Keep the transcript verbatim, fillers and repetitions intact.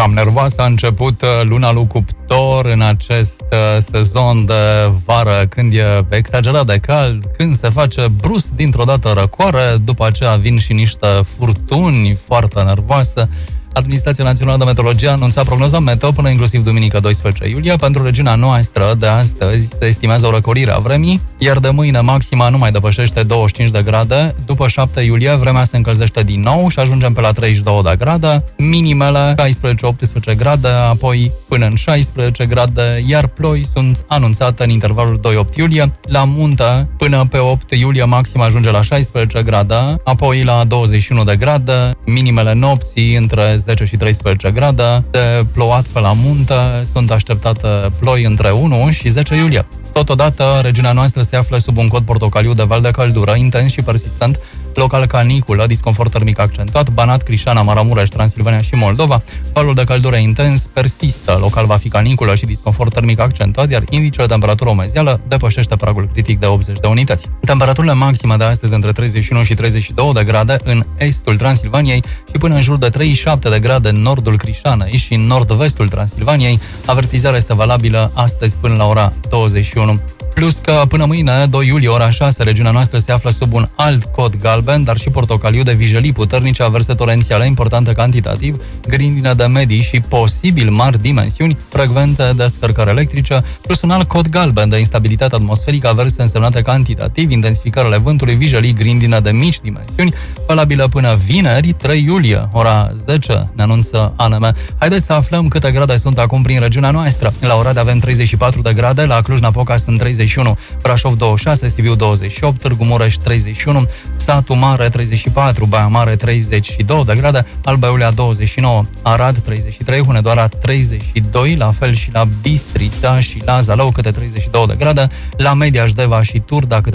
Cam nervoasă a început luna lui Cuptor în acest sezon de vară, când e exagerat de cald, când se face brusc dintr-o dată răcoare, după aceea vin și niște furtuni foarte nervoase. Administrația Națională de Meteorologie a anunțat prognoza meteo până inclusiv duminică doisprezece iulie. Pentru regiunea noastră de astăzi se estimează o răcorire a vremii, iar de mâine maxima nu mai depășește douăzeci și cinci de grade. După șapte iulie vremea se încălzește din nou și ajungem pe la treizeci și două de grade, minimele șaisprezece optsprezece grade, apoi până în șaisprezece grade, iar ploi sunt anunțate în intervalul doi opt iulie. La munte, până pe opt iulie maxima ajunge la șaisprezece grade, apoi la douăzeci și unu de grade, minimele nopții între zece și treisprezece grade. De plouat pe la munte, sunt așteptate ploi între unu și zece iulie. Totodată, regiunea noastră se află sub un cod portocaliu de val de căldură intens și persistent, local caniculă, disconfort termic accentuat, Banat, Crișana, Maramureș, Transilvania și Moldova. Valul de căldură intens persistă, local va fi caniculă și disconfort termic accentuat, iar indicele de temperatură umezeală depășește pragul critic de optzeci de unități. Temperaturile maxime de astăzi între treizeci și unu și treizeci și două de grade în estul Transilvaniei și până în jur de treizeci și șapte de grade în nordul Crișanei și în nord-vestul Transilvaniei. Avertizarea este valabilă astăzi până la ora douăzeci și unu. Plus că până mâine, doi iulie, ora șase, regiunea noastră se află sub un alt cod galben, dar și portocaliu de vijelii puternice, averse torențiale importante cantitativ, grindine de medii și posibil mari dimensiuni, frecvente de scărcări electrice, plus un alt cod galben de instabilitate atmosferică, averse însemnate cantitativ, intensificările vântului, vijelii, grindine de mici dimensiuni, valabilă până vineri, trei iulie, ora zece, ne anunță A N M. Haideți să aflăm câte grade sunt acum prin regiunea noastră. La Oradea avem treizeci și patru de grade, la Cluj-Napoca sunt treizeci și unu, Brașov douăzeci și șase, Sibiu douăzeci și opt, Târgu Mureș treizeci și unu, Satu Mare treizeci și patru, Baia Mare treizeci și două de grade, Alba Iulia douăzeci și nouă, Arad treizeci și trei, Hunedoara treizeci și doi, la fel și la Bistrița și la Zalău câte treizeci și două de grade, la Mediaș, Deva și Turda câte